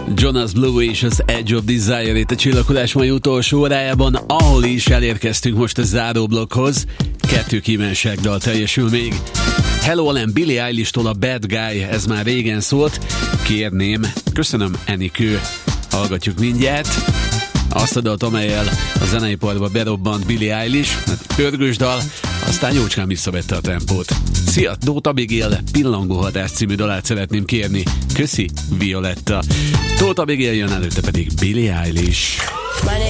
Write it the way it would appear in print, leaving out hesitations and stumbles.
Jonas Blue és az Edge of Desire itt a Csillaghullás mai utolsó órájában, ahol is elérkeztünk most a záróblokkhoz. 2 kívánságdal teljesül még. Hello Allen, Billie Eilish-tól a Bad Guy, ez már régen szólt. Kérném, köszönöm Enikő, hallgatjuk mindjárt. Azt a dalt, amellyel a zeneiparba berobbant Billie Eilish, pörgős dal, aztán jócskán visszavette a tempót. Szia, Tóth Abigail, Pillangó hatás című dalát szeretném kérni. Köszi, Violetta. Tóth Abigail jön, előtte pedig Billie Eilish.